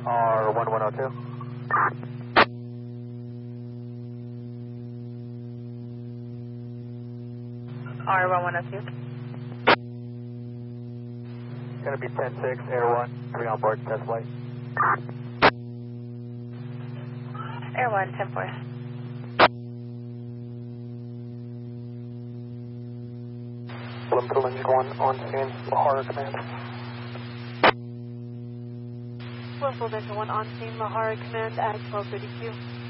R1102. R1102. Going to be 10-6, Air 1, 3 on board, test flight. Air 1, 10-4. Liverpool Engine 1 on scene, Lahara Command. Liverpool Engine 1 on scene, Lahara Command at 1232.